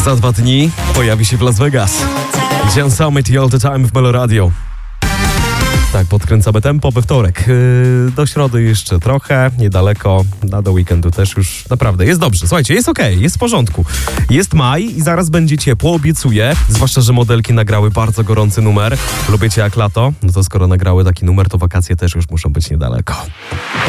Za 2 dni pojawi się w Las Vegas. Jan Summit i All The Time w Melo Radio. Tak, podkręcamy tempo we wtorek. Do środy jeszcze trochę, niedaleko, do weekendu też już naprawdę jest dobrze. Słuchajcie, jest okej, jest w porządku. Jest maj i zaraz będzie ciepło, obiecuję. Zwłaszcza, że modelki nagrały bardzo gorący numer. Lubicie jak lato? No to skoro nagrały taki numer, to wakacje też już muszą być niedaleko.